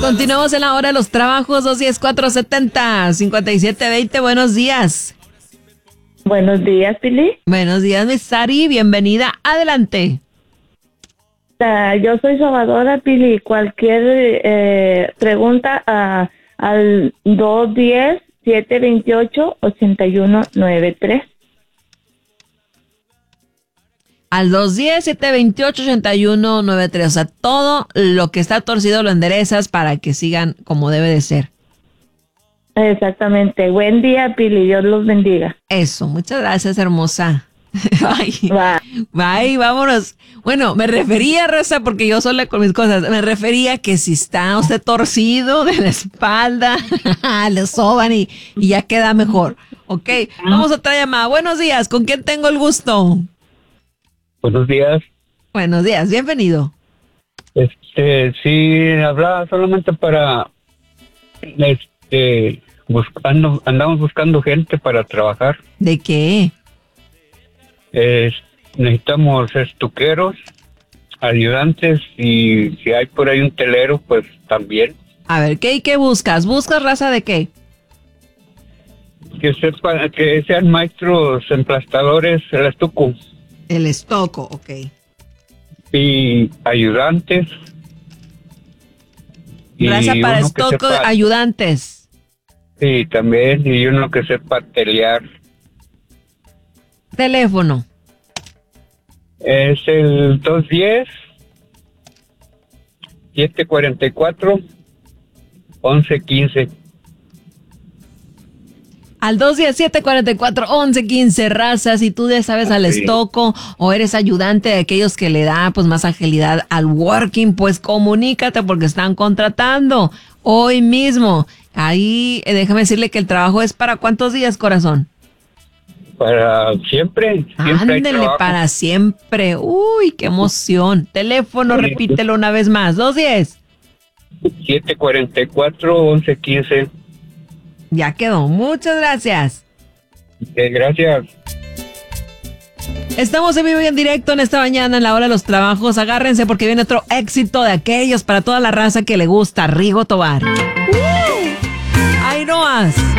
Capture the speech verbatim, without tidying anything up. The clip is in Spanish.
Continuamos en la hora de los trabajos. Dos diez, cuatro setenta, cincuenta y siete veinte. Buenos días. Buenos días, Pili. Buenos días, Miss Sari. Bienvenida. Adelante. Uh, yo soy Salvadora, Pili. Cualquier eh, pregunta uh, al dos diez, siete veintiocho, ochenta y uno noventa y tres. Al dos diez, siete veintiocho, ochenta y uno noventa y tres. O sea, todo lo que está torcido lo enderezas para que sigan como debe de ser. Exactamente. Buen día, Pili. Dios los bendiga. Eso. Muchas gracias, hermosa. Bye. Bye. Bye, vámonos. Bueno, me refería, Rosa, porque yo sola con mis cosas, me refería que si está usted torcido de la espalda, le soban y, y ya queda mejor. Ok, vamos a otra llamada. Buenos días, ¿con quién tengo el gusto? Buenos días. Buenos días, bienvenido. Este, sí, hablaba solamente para, este, buscando, andamos buscando gente para trabajar. ¿De qué? Es, necesitamos estuqueros, ayudantes y si hay por ahí un telero, pues también. A ver, ¿qué y qué buscas? ¿Buscas raza de qué? Que sepa, que sean maestros emplastadores, el estuco. El estoco, ok. Y ayudantes. Raza y para uno que estoco, sepa- ayudantes. Sí, también, y uno que sepa telear. Teléfono. Es el dos diez, siete cuarenta y cuatro, once quince. Al dos diecisiete, cuarenta y cuatro, once, quince, raza, si tú ya sabes al Sí. estoco o eres ayudante de aquellos que le da pues más agilidad al working, pues comunícate porque están contratando hoy mismo. Ahí eh, déjame decirle que el trabajo es para ¿cuántos días, corazón? Para siempre, siempre hay Ándele, trabajo. para siempre. Uy, qué emoción. Teléfono, repítelo una vez más. dos diez. siete cuarenta y cuatro, once quince. Ya quedó. Muchas gracias. Eh, gracias. Estamos en vivo y en directo en esta mañana en la hora de los trabajos. Agárrense porque viene otro éxito de aquellos para toda la raza que le gusta. Rigo Tobar. ¡Uh! ¡Ay, no más!